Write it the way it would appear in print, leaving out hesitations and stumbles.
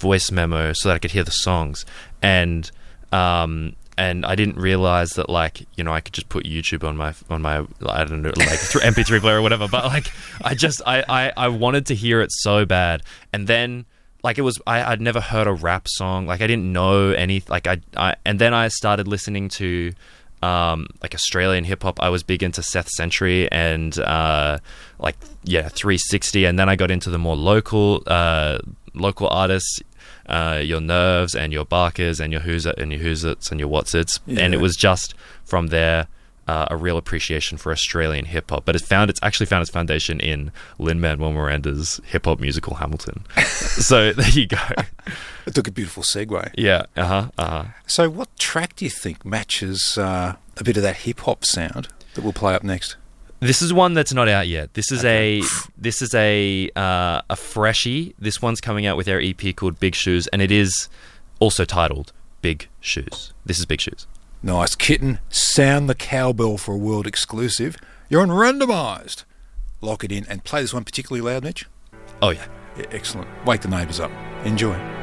voice memo so that I could hear the songs. And I didn't realize that, like, you know, I could just put YouTube on my I don't know, like through MP3 player or whatever. But like, I wanted to hear it so bad. And then, like, I'd never heard a rap song. Like, I didn't know any, like, and then I started listening to like Australian hip hop. I was big into Seth Century and 360, and then I got into the more local artists, your Nerves and your Barkers and your Who's It and your Who's It's and your What's It's, and it was just from there a real appreciation for Australian hip hop. But it's actually found its foundation in Lin-Manuel Miranda's hip hop musical Hamilton. So there you go. It took a beautiful segue. Yeah. So what track do you think matches a bit of that hip hop sound that we'll play up next? This is one that's not out yet. This is a freshie. This one's coming out with their EP called Big Shoes, and it is also titled Big Shoes. This is Big Shoes. Nice. Kitten, sound the cowbell for a world exclusive. You're on Randomised. Lock it in and play this one particularly loud, Mitch. Oh, yeah. Yeah, excellent. Wake the neighbours up. Enjoy.